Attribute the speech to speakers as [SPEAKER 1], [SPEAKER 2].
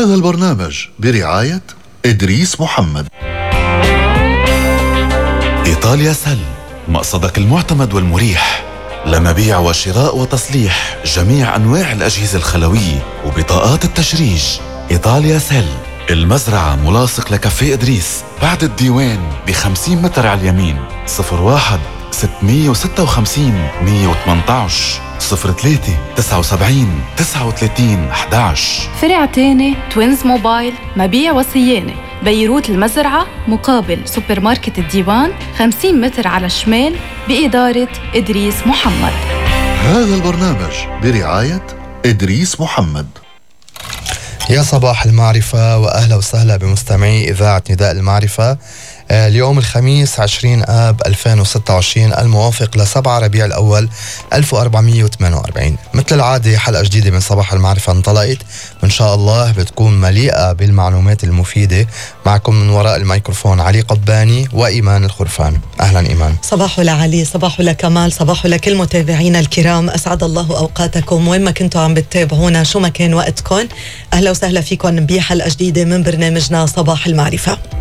[SPEAKER 1] هذا البرنامج برعاية إدريس محمد.
[SPEAKER 2] إيطاليا سل، مقصدك المعتمد والمريح لمبيع وشراء وتصليح جميع أنواع الأجهزة الخلوية وبطاقات التشريج. إيطاليا سل، المزرعة ملاصق لكافيه إدريس بعد الديوان ب50 متر على اليمين. 01 656 118 03 79 39 11.
[SPEAKER 3] فرع تاني توينز موبايل، مبيع وصيانة، بيروت المزرعة مقابل سوبر ماركت الديوان 50 متر على الشمال بإدارة إدريس محمد.
[SPEAKER 1] هذا البرنامج برعاية إدريس محمد.
[SPEAKER 4] يا صباح المعرفة وأهلا وسهلا بمستمعي إذاعة نداء المعرفة. اليوم الخميس 20 آب 2026 الموافق ل7 ربيع الأول 1448. مثل العادة حلقة جديدة من صباح المعرفة انطلقت، وإن شاء الله بتكون مليئة بالمعلومات المفيدة. معكم من وراء الميكروفون علي قباني وإيمان الخرفان. أهلا إيمان.
[SPEAKER 5] صباح لعلي، صباح لكمال، صباح لكل متابعينا الكرام. أسعد الله أوقاتكم وين ما كنتوا عم بتتابعونا، شو ما كان وقتكم. أهلا وسهلا فيكم بحلقة جديدة من برنامجنا صباح المعرفة.